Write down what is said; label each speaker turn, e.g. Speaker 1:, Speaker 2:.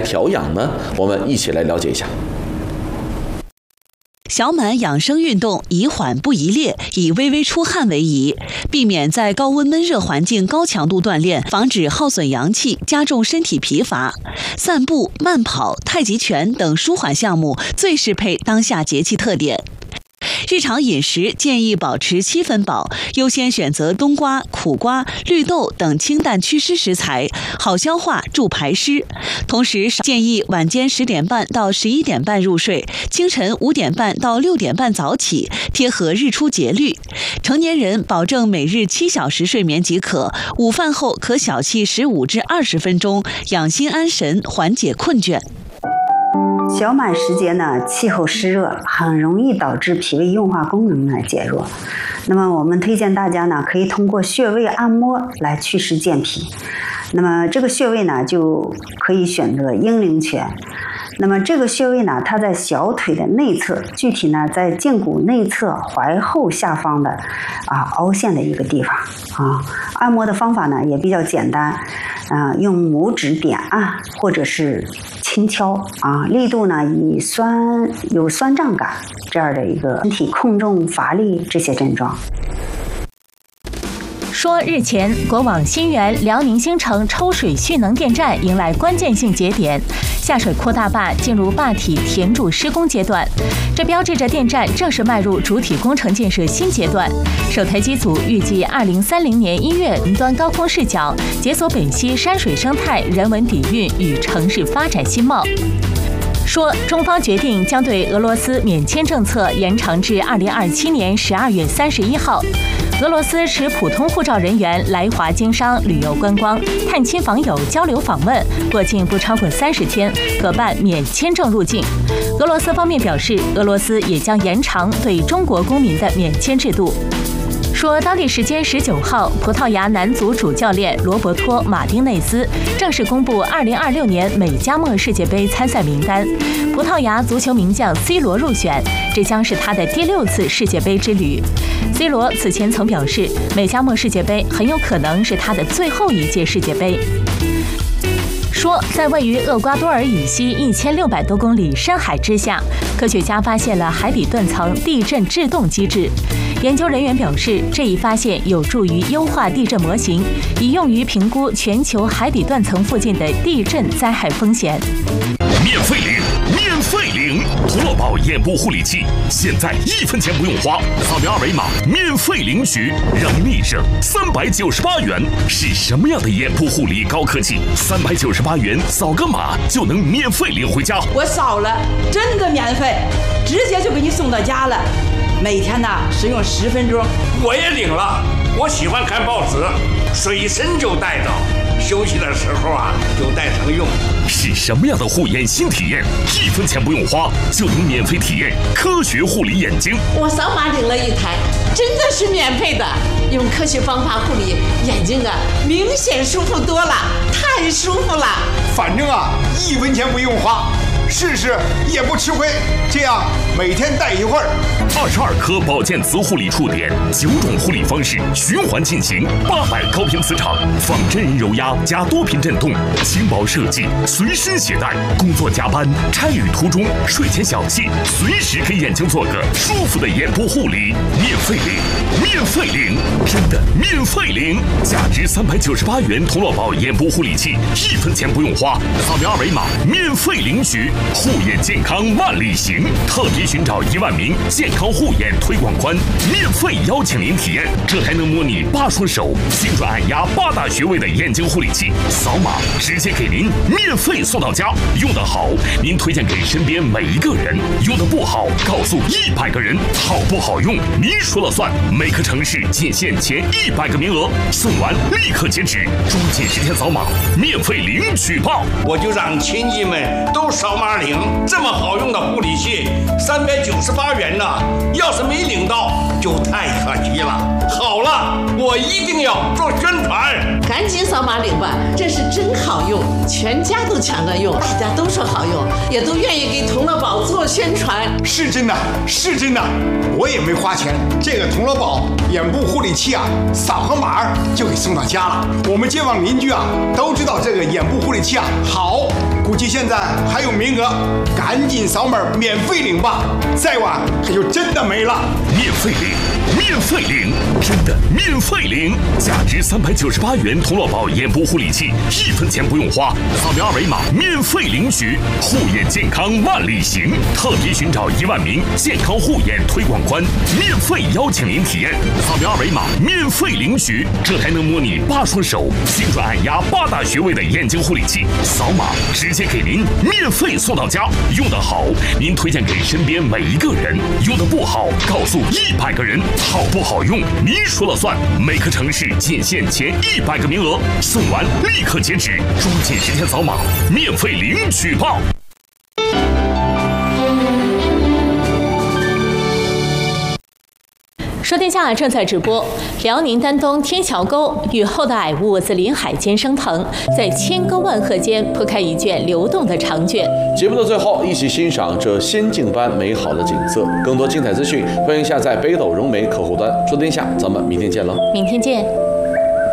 Speaker 1: 调养呢？我们一起来了解一下。
Speaker 2: 小满养生运动宜缓不宜烈，以微微出汗为宜，避免在高温闷热环境高强度锻炼，防止耗损阳气，加重身体疲乏。散步、慢跑、太极拳等舒缓项目最适配当下节气特点。日常饮食建议保持7分饱，优先选择冬瓜、苦瓜、绿豆等清淡祛湿食材，好消化助排湿。同时建议晚间10点半到11点半入睡，清晨5点半到6点半早起，贴合日出节律。成年人保证每日7小时睡眠即可，午饭后可小憩15至20分钟，养心安神，缓解困倦。
Speaker 3: 小满时节呢，气候湿热，很容易导致脾胃运化功能呢减弱。那么我们推荐大家呢，可以通过穴位按摩来祛湿健脾。那么这个穴位呢，就可以选择阴陵泉。那么这个穴位呢，它在小腿的内侧，具体呢在胫骨内侧踝后下方的凹陷的一个地方按摩的方法呢也比较简单用拇指点按或者是轻敲力度呢有酸胀感这样的一个身体控重乏力这些症状。
Speaker 4: 说日前，国网新源辽宁新城抽水蓄能电站迎来关键性节点，下水扩大坝进入坝体填筑施工阶段，这标志着电站正式迈入主体工程建设新阶段。首台机组预计2030年1月云端高空视角，解锁本溪山水生态、人文底蕴与城市发展新貌。说中方决定将对俄罗斯免签政策延长至2027年12月31号。俄罗斯持普通护照人员来华经商、旅游观光、探亲访友、交流访问，过境不超过30天，可办免签证入境。俄罗斯方面表示，俄罗斯也将延长对中国公民的免签制度。说当地时间19号，葡萄牙男足主教练罗伯托·马丁内斯正式公布2026年美加墨世界杯参赛名单，葡萄牙足球名将 C 罗入选，这将是他的第6次世界杯之旅。C 罗此前曾表示，美加墨世界杯很有可能是他的最后一届世界杯。说，在位于厄瓜多尔以西1600多公里深海之下，科学家发现了海底断层地震制动机制。研究人员表示，这一发现有助于优化地震模型，以用于评估全球海底断层附近的地震灾害风险。
Speaker 5: 免费领胡萝宝眼部护理器，现在1分钱不用花，扫描2维码免费领取，让你立省398元。是什么样的眼部护理高科技？398元扫个码就能免费领回家。
Speaker 6: 我扫了，真的免费，直接就给你送到家了。每天呢使用10分钟。
Speaker 7: 我也领了，我喜欢看报纸，随身就带着，休息的时候就带上用。
Speaker 5: 是什么样的护眼新体验？1分钱不用花就能免费体验科学护理眼睛。
Speaker 8: 我扫码领了一台，真的是免费的，用科学方法护理眼睛明显舒服多了，太舒服了。
Speaker 9: 反正1分钱不用花，试试也不吃亏，这样每天戴一会儿。
Speaker 5: 22颗保健磁护理触点，9种护理方式循环进行，800高频磁场，仿真人揉压加多频震动，轻薄设计，随身携带。工作加班、差旅途中、睡前小憩，随时给眼睛做个舒服的眼部护理。免费领，真的免费领！价值398元铜锣宝眼部护理器，1分钱不用花，扫描2维码免费领取。护眼健康万里行，特别寻找1万名健康护眼推广官，免费邀请您体验，这还能模拟8双手精准按压8大穴位的眼睛护理器，扫码直接给您免费送到家。用得好，您推荐给身边每一个人；用得不好，告诉100个人。好不好用，您说了算。每个城市仅限前100个名额，送完立刻截止，抓紧时间扫码，免费领取吧！
Speaker 7: 我就让亲戚们都扫码领，这么好用的护理器，398元呢，要是没领到就太可惜了。好了，我一定要做宣传，
Speaker 8: 赶紧扫码领吧，这是真好用，全家都抢着用，大家都说好用，也都愿意给铜锣宝做宣传。
Speaker 9: 是真的，我也没花钱，这个铜锣宝眼部护理器扫个码就给送到家了。我们街坊邻居都知道这个眼部护理器好。 估计现在还有名额，赶紧扫码免费领吧，再晚它就真的没了。
Speaker 5: 免费领，免费领，真的免费领！价值398元童乐宝眼部护理器，1分钱不用花，扫描2维码免费领取。护眼健康万里行，特别寻找1万名健康护眼推广官，免费邀请您体验。扫描2维码免费领取，这台能模拟8双手、精准按压8大穴位的眼睛护理器，扫码直接给您免费送到家。用得好，您推荐给身边每一个人；用得不好，告诉100个人。好不好用，您说了算。每个城市仅限前100个名额，送完立刻截止，抓紧时间扫码，免费领取吧。
Speaker 4: 说天下正在直播。辽宁丹东天桥沟雨后的矮雾自临海间升腾，在千沟万壑间铺开一卷流动的长卷。
Speaker 1: 节目的最后，一起欣赏这仙境般美好的景色。更多精彩资讯，欢迎下载北斗融媒客户端。说天下，咱们明天见喽！
Speaker 4: 明天见。